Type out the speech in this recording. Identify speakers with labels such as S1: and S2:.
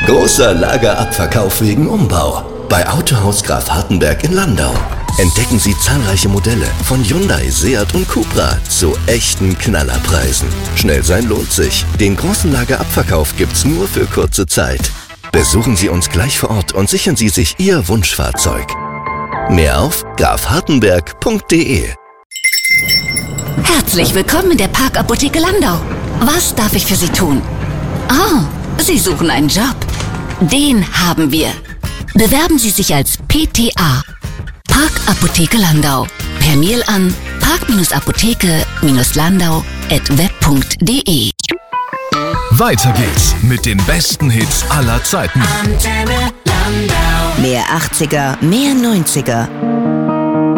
S1: Großer Lagerabverkauf wegen Umbau. Bei Autohaus Graf Hartenberg in Landau. Entdecken Sie zahlreiche Modelle von Hyundai, Seat und Cupra zu echten Knallerpreisen. Schnell sein lohnt sich. Den großen Lagerabverkauf gibt's nur für kurze Zeit. Besuchen Sie uns gleich vor Ort und sichern Sie sich Ihr Wunschfahrzeug. Mehr auf grafhartenberg.de.
S2: Herzlich willkommen in der Parkapotheke Landau. Was darf ich für Sie tun? Ah, Sie suchen einen Job. Den haben wir. Bewerben Sie sich als PTA. Parkapotheke Landau. Per Mail an park-apotheke-landau@web.de.
S3: Weiter geht's mit den besten Hits aller Zeiten.
S4: Mehr 80er, mehr 90er.